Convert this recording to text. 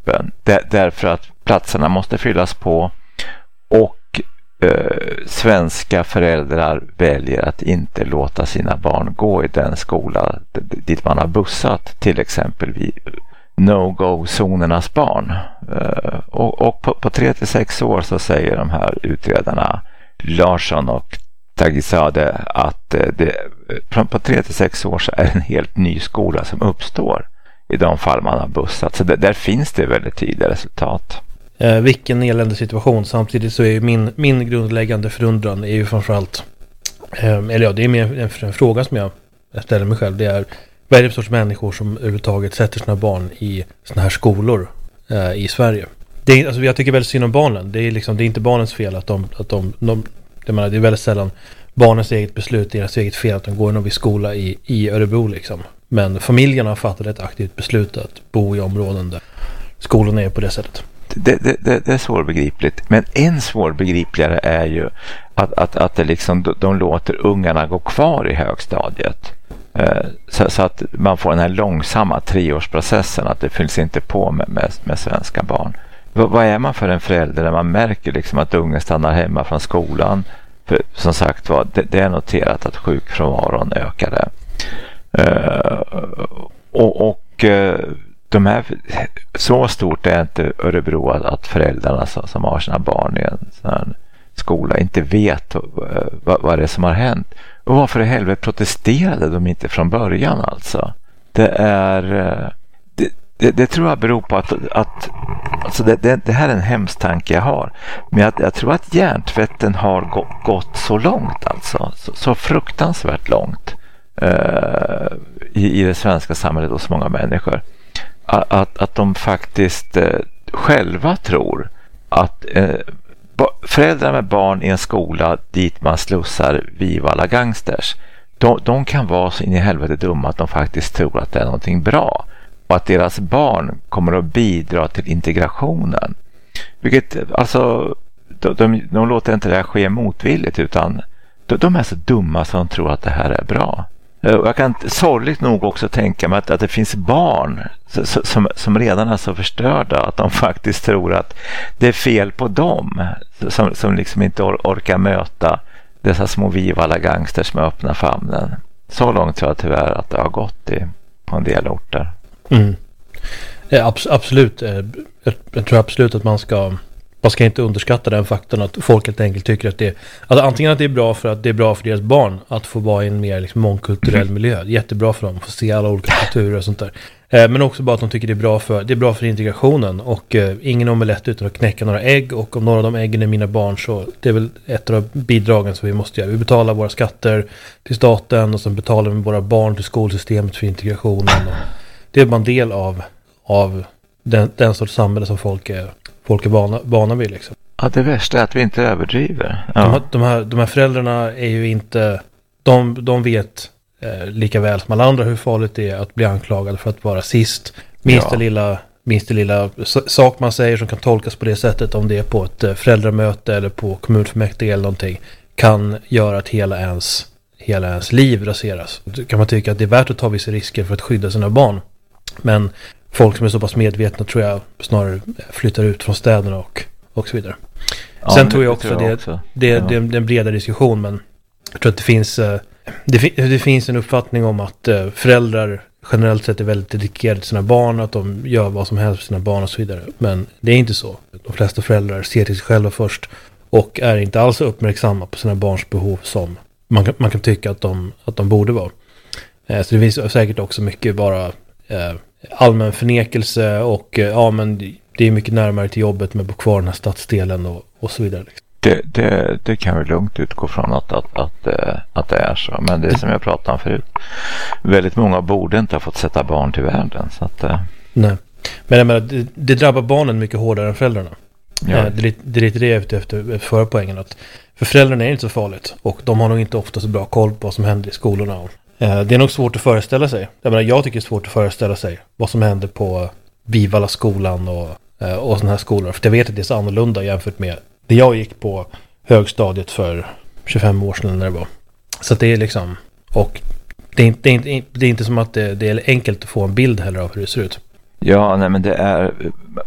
gruppen. Därför att platserna måste fyllas på och svenska föräldrar väljer att inte låta sina barn gå i den skola dit man har bussat, till exempel vid no-go-zonernas barn. Och på 3-6 år så säger de här utredarna Larsson och Tagisade att på 3-6 år så är det en helt ny skola som uppstår i de fall man har bussat. Så där finns det väldigt tydliga resultat. Vilken eländig situation. Samtidigt så är ju min grundläggande förundran är ju framförallt det är mer en fråga som jag ställer mig själv. Det är vad är det för sorts människor som överhuvudtaget sätter sina barn i såna här skolor i Sverige? Jag tycker väldigt synd om barnen. Det är inte barnens fel att det är väldigt sällan barnens eget beslut, deras eget fel att de går någon vid skola i Örebro liksom. Men familjerna har fattat ett aktivt beslut att bo i områden där skolorna är på det sättet. Det är svårbegripligt. Men än svårbegripligare är ju att det liksom, de låter ungarna gå kvar i högstadiet. Så att man får den här långsamma 3-årsprocessen, att det fylls inte på med svenska barn. Vad är man för en förälder när man märker liksom att ungen stannar hemma från skolan? För som sagt det är noterat att sjukfrånvaron ökade. De här, så stort är inte Örebro att föräldrarna som har sina barn i en sån här skola inte vet vad det är som har hänt. Och varför i helvete protesterade de inte från början alltså? Det tror jag beror på att alltså det här är en hemsk tanke jag har. Men jag tror att hjärntvätten har gått så långt alltså. Så fruktansvärt långt i det svenska samhället hos många människor. Att de faktiskt själva tror att föräldrar med barn i en skola dit man slussar Vivalla gangsters, de kan vara så in i helvete dumma att de faktiskt tror att det är någonting bra och att deras barn kommer att bidra till integrationen. Vilket alltså de låter inte det här ske motvilligt, utan de är så dumma som de tror att det här är bra. Jag kan sorgligt nog också tänka mig att det finns barn som redan är så förstörda att de faktiskt tror att det är fel på dem, som liksom inte orkar möta dessa små Vivalla gangsters med öppna famnen. Så långt tror jag tyvärr att det har gått på en del orter. Mm. Ja, absolut. Jag tror absolut att man ska inte underskatta den faktorn att folk helt enkelt tycker att antingen att det är bra för att det är bra för deras barn att få vara i en mer liksom mångkulturell miljö. Jättebra för dem att få se alla olika kulturer och sånt där. Men också bara att de tycker det är bra för integrationen, och ingen omelett utan att knäcka några ägg, och om några av de äggen är mina barn så det är väl ett av bidragen som vi måste göra. Vi betalar våra skatter till staten och sen betalar vi våra barn till skolsystemet för integrationen. Och det är bara en del av den sorts samhälle som folk är vana vid liksom. Ja, det värsta är att vi inte överdriver. Ja. De här föräldrarna är ju inte de vet lika väl som alla andra hur farligt det är att bli anklagad för att vara rasist. Minsta lilla sak man säger som kan tolkas på det sättet, om det är på ett föräldramöte eller på kommunfullmäktige eller någonting, kan göra att hela ens liv raseras. Då kan man tycka att det är värt att ta vissa risker för att skydda sina barn. Men folk som är så pass medvetna tror jag snarare flyttar ut från städerna och så vidare. Ja, sen tror jag också det är en bredare diskussion, men jag tror att det finns en uppfattning om att föräldrar generellt sett är väldigt dedikerade till sina barn, att de gör vad som helst för sina barn och så vidare. Men det är inte så. De flesta föräldrar ser till sig själva först och är inte alls uppmärksamma på sina barns behov som man kan tycka att de borde vara. Så det finns säkert också mycket bara allmän förnekelse och men det är mycket närmare till jobbet med att bo kvar i den här stadsdelen och så vidare. Det kan vi lugnt utgå från att det är så. Men det som jag pratade om förut, väldigt många borde inte ha fått sätta barn till världen. Så att, nej. Men jag menar, det drabbar barnen mycket hårdare än föräldrarna. Ja. Det är lite det efter förra poängen. Att för föräldrarna är det inte så farligt. Och de har nog inte ofta så bra koll på vad som händer i skolorna. Det är nog svårt att föreställa sig. Jag tycker det är svårt att föreställa sig vad som händer på Vivalla skolan och sådana här skolor. För jag vet att det är så annorlunda jämfört med det jag gick på högstadiet för 25 år sedan när det var. Så att det är liksom, och det är inte som att det är enkelt att få en bild heller av hur det ser ut. Ja, nej, men det är